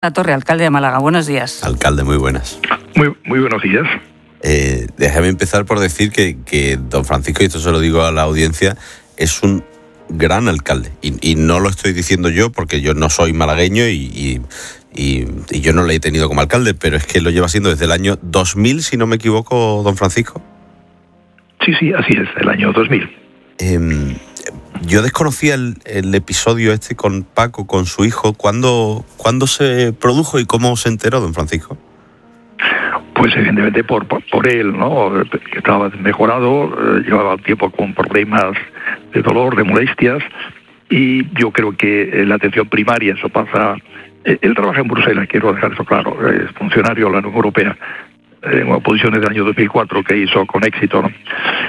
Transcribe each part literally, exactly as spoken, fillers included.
La Torre, alcalde de Málaga, buenos días. Alcalde, muy buenas. Muy, muy buenos días. Eh, déjame empezar por decir que, que don Francisco, y esto se lo digo a la audiencia, es un gran alcalde. Y, y no lo estoy diciendo yo porque yo no soy malagueño y, y, y, y yo no le he tenido como alcalde, pero es que lo lleva siendo desde el año dos mil, si no me equivoco, don Francisco. Sí, sí, así es, el año dos mil. Eh, yo desconocía el, el episodio este con Paco, con su hijo. ¿Cuándo, ¿Cuándo se produjo y cómo se enteró, don Francisco? Pues evidentemente por, por, por él, ¿no? Que estaba mejorado, eh, llevaba tiempo con problemas de dolor, de molestias, y yo creo que la atención primaria, eso pasa... Eh, él trabaja en Bruselas, quiero dejar eso claro, es funcionario de la Unión Europea, en oposiciones del año dos mil cuatro que hizo con éxito, ¿no?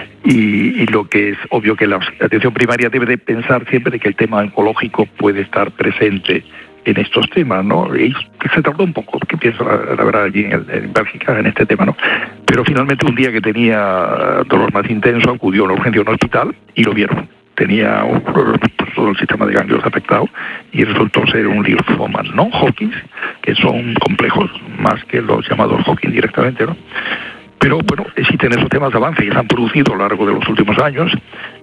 Y, y lo que es obvio que la atención primaria debe de pensar siempre de que el tema oncológico puede estar presente en estos temas, ¿no? Y se tardó un poco, que pienso, la, la verdad, allí en, en Bélgica, en este tema, ¿no? Pero finalmente un día que tenía dolor más intenso, acudió a la urgencia de un hospital y lo vieron. Tenía un, pues, todo el sistema de ganglios afectado y resultó ser un linfoma no Hodgkin, que son complejos más que los llamados Hodgkin directamente, ¿no? Pero bueno, existen esos temas de avance que se han producido a lo largo de los últimos años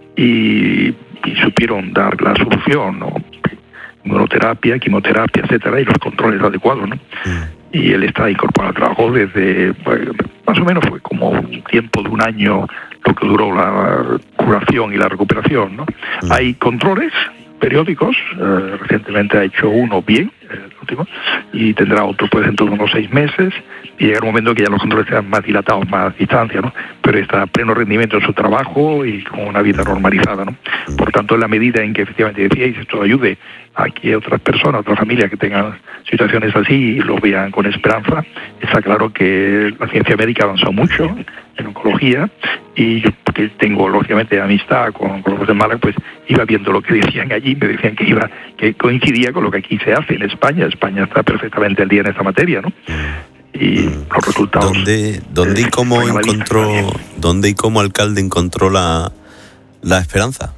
y, y supieron dar la solución, ¿no? Inmunoterapia, quimioterapia, etcétera, y los controles adecuados, ¿no? Y él está incorporado al trabajo desde, bueno, más o menos fue como un tiempo de un año lo que duró la curación y la recuperación, ¿no? Mm. Hay controles periódicos, eh, recientemente ha hecho uno bien, el último, y tendrá otro pues dentro de unos seis meses, y llegará un momento que ya los controles sean más dilatados, más distancia, ¿no? Pero está a pleno rendimiento en su trabajo y con una vida normalizada, ¿no? Por tanto, en la medida en que efectivamente decíais, esto ayude a que otras personas, otras familias que tengan situaciones así y lo vean con esperanza, está claro que la ciencia médica avanzó mucho en oncología y yo, que tengo lógicamente amistad con, con los de Málaga, pues iba viendo lo que decían allí, me decían que iba que coincidía con lo que aquí se hace en España. España está perfectamente al día en esta materia, ¿no? Y los resultados... ¿Dónde, dónde y cómo encontró, dónde y cómo alcalde encontró la, la esperanza?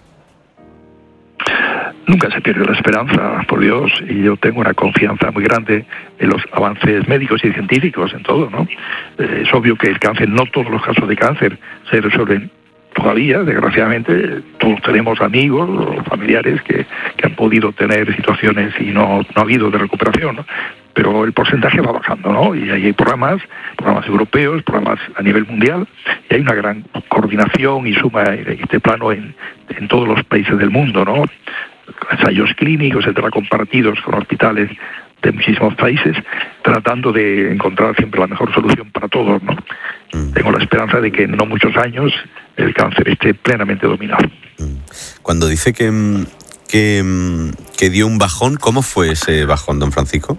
Nunca se pierde la esperanza, por Dios, y yo tengo una confianza muy grande en los avances médicos y científicos, en todo, ¿no? Eh, es obvio que el cáncer, no todos los casos de cáncer se resuelven todavía, desgraciadamente. Todos tenemos amigos o familiares que, que han podido tener situaciones y no, no ha habido de recuperación, ¿no? Pero el porcentaje va bajando, ¿no? Y ahí hay programas, programas europeos, programas a nivel mundial, y hay una gran coordinación y suma en este plano en, en todos los países del mundo, ¿no? Ensayos clínicos, etcétera, compartidos con hospitales de muchísimos países, tratando de encontrar siempre la mejor solución para todos, ¿no? Mm. Tengo la esperanza de que en no muchos años el cáncer esté plenamente dominado. Cuando dice que, que, que dio un bajón, ¿cómo fue ese bajón, don Francisco?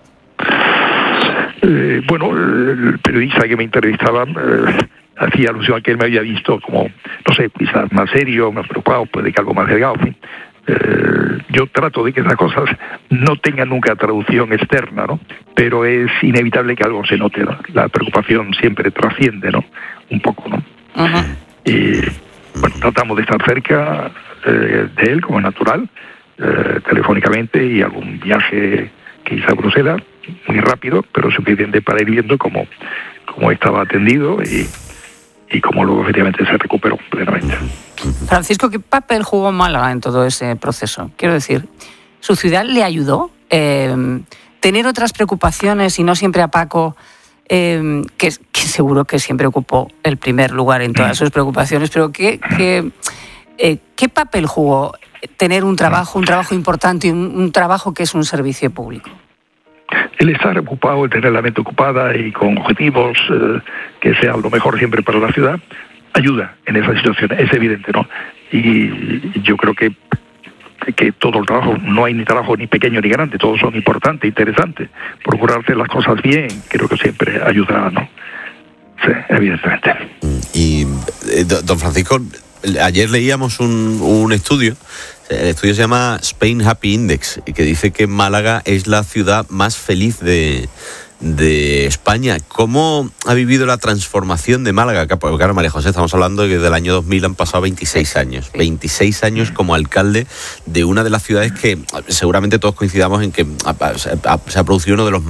Eh, bueno, el periodista que me entrevistaba eh, hacía alusión a que él me había visto como, no sé, quizás más serio, más preocupado, puede que algo más delgado, en fin. Eh, yo trato de que esas cosas no tengan nunca traducción externa, ¿no? Pero es inevitable que algo se note, ¿no? La preocupación siempre trasciende, ¿no? Un poco, ¿no? Uh-huh. Y bueno, tratamos de estar cerca eh, de él, como es natural, eh, telefónicamente, y algún viaje que hice a Bruselas, muy rápido, pero suficiente para ir viendo cómo, cómo estaba atendido y, y cómo luego efectivamente se recuperó plenamente. Francisco, ¿qué papel jugó Málaga en todo ese proceso? Quiero decir, ¿su ciudad le ayudó? Eh, ¿Tener otras preocupaciones y no siempre a Paco, eh, que, que seguro que siempre ocupó el primer lugar en todas sus preocupaciones, pero ¿qué, qué, eh, ¿qué papel jugó tener un trabajo, un trabajo importante y un, un trabajo que es un servicio público? El estar ocupado, el tener la mente ocupada y con objetivos eh, que sean lo mejor siempre para la ciudad, ayuda en esa situación, es evidente, ¿no? Y yo creo que que todo el trabajo, no hay ni trabajo ni pequeño ni grande, todos son importantes, interesantes. Procurar hacer las cosas bien, creo que siempre ayudará, ¿no? Sí, evidentemente. Y, eh, don Francisco, ayer leíamos un, un estudio, se El estudio se llama Spain Happy Index, que dice que Málaga es la ciudad más feliz de, de España. ¿Cómo ha vivido la transformación de Málaga? Porque claro, María José, estamos hablando de que desde el año dos mil han pasado veintiséis años. veintiséis años como alcalde de una de las ciudades que seguramente todos coincidamos en que se ha producido uno de los